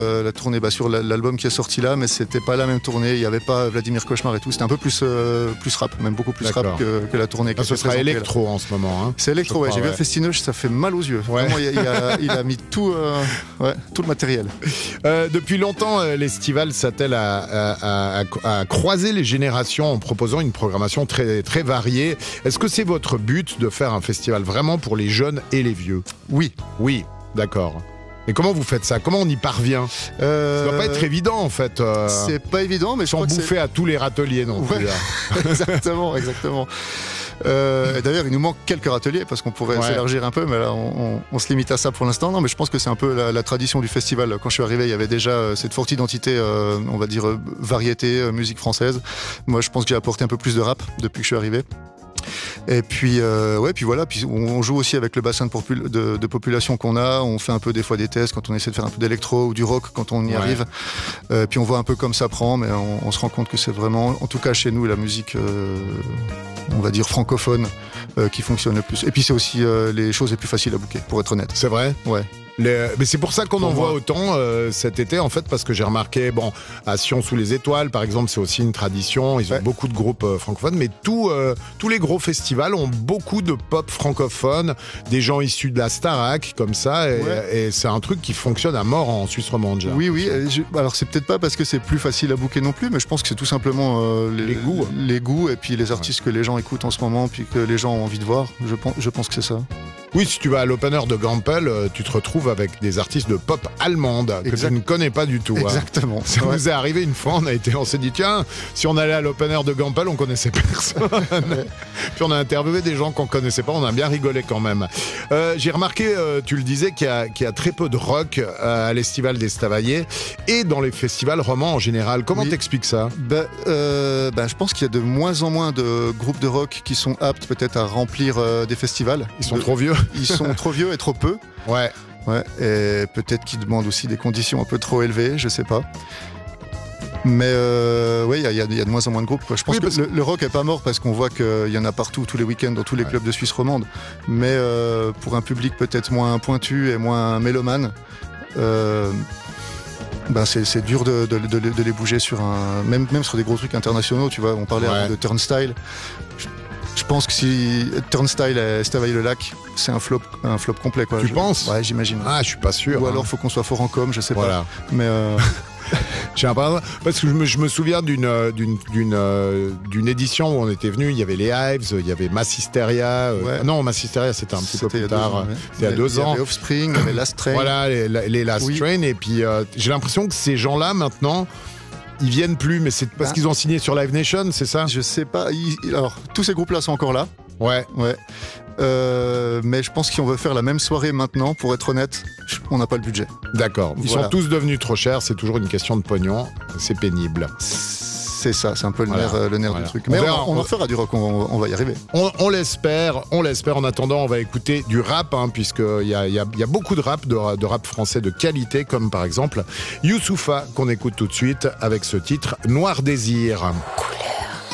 La tournée sur l'album qui est sorti là, mais c'était pas la même tournée. Il y avait pas Vladimir Cauchemar et tout. C'était un peu plus rap, même beaucoup plus rap que la tournée. Ce sera électro en ce moment. Hein. C'est électro, ouais. J'ai vu à Festineuch, ça fait mal aux yeux. Ouais. Vraiment, il a mis tout le matériel. Depuis longtemps, l'Estival s'attelle à croiser les générations en proposant une programmation très, très variée. Est-ce que c'est votre but de faire un festival vraiment pour les jeunes et les vieux ? Oui. Oui, d'accord. Et comment vous faites ça ? Comment on y parvient ? Ça doit pas être évident en fait. C'est pas évident, mais je crois que bouffer à tous les râteliers non plus. Exactement. D'ailleurs, il nous manque quelques râteliers parce qu'on pourrait s'élargir un peu, mais là, on se limite à ça pour l'instant. Non, mais je pense que c'est un peu la tradition du festival. Quand je suis arrivé, il y avait déjà cette forte identité, on va dire variété, musique française. Moi, je pense que j'ai apporté un peu plus de rap depuis que je suis arrivé. Et puis puis voilà, puis on joue aussi avec le bassin de population qu'on a. On fait un peu des fois des tests quand on essaie de faire un peu d'électro ou du rock quand on y arrive. Puis on voit un peu comme ça prend, mais on se rend compte que c'est vraiment, en tout cas chez nous, la musique, on va dire francophone, qui fonctionne le plus. Et puis c'est aussi les choses les plus faciles à booker, pour être honnête. C'est vrai ? Ouais. Mais c'est pour ça qu'on en voit autant cet été, en fait, parce que j'ai remarqué, à Sion sous les étoiles, par exemple, c'est aussi une tradition. Ils ont beaucoup de groupes francophones, mais tous les gros festivals ont beaucoup de pop francophone, des gens issus de la Starac, comme ça, et c'est un truc qui fonctionne à mort en Suisse romande. Oui. Alors c'est peut-être pas parce que c'est plus facile à booker non plus, mais je pense que c'est tout simplement les goûts et puis les artistes que les gens écoutent en ce moment, puis que les gens ont envie de voir. Je pense que c'est ça. Oui, si tu vas à l'opener de Gampel, tu te retrouves avec des artistes de pop allemande que tu ne connais pas du tout. Exactement. Hein. Ça nous est arrivé une fois, on s'est dit, tiens, si on allait à l'opener de Gampel, on connaissait personne. Puis on a interviewé des gens qu'on connaissait pas, on a bien rigolé quand même. J'ai remarqué, tu le disais, qu'il y a très peu de rock à l'Estival d'Estavayer et dans les festivals romans en général. Comment t'expliques ça ? Je pense qu'il y a de moins en moins de groupes de rock qui sont aptes peut-être à remplir des festivals. Ils sont trop vieux. Ils sont trop vieux et trop peu. Ouais, et peut-être qu'ils demandent aussi des conditions un peu trop élevées, je sais pas. Mais il y a de moins en moins de groupes, quoi. Je pense que le rock est pas mort parce qu'on voit qu'il y en a partout, tous les week-ends, dans tous les clubs de Suisse romande. Mais pour un public peut-être moins pointu et moins mélomane, c'est dur de les bouger sur même sur des gros trucs internationaux, tu vois. On parlait avant de Turnstile. Je pense que si Turnstile et Estavayer-le-Lac, c'est un flop complet, quoi. Tu penses ? Ouais, j'imagine. Ah, je suis pas sûr. Ou alors faut qu'on soit fort en com, je sais pas. Mais j'ai un problème parce que je me souviens d'une édition où on était venu, il y avait les Hives, il y avait Massisteria. Non, Massisteria c'était un petit peu plus tard. C'était il y a 2 ans. Il y avait Offspring, il y avait Last Train. Voilà, les Last Train. Et puis j'ai l'impression que ces gens-là maintenant, ils viennent plus, mais c'est parce qu'ils ont signé sur Live Nation, c'est ça ? Je sais pas. Alors, tous ces groupes-là sont encore là. Ouais. Mais je pense qu'on veut faire la même soirée maintenant, pour être honnête, on n'a pas le budget. D'accord. Ils sont tous devenus trop chers, c'est toujours une question de pognon, c'est pénible. C'est ça, c'est un peu le nerf du truc. Mais on en fera du rock, on va y arriver. On l'espère. En attendant, on va écouter du rap, puisqu'il y a beaucoup de rap français de qualité, comme par exemple Youssoupha, qu'on écoute tout de suite avec ce titre Noir Désir. Couleur.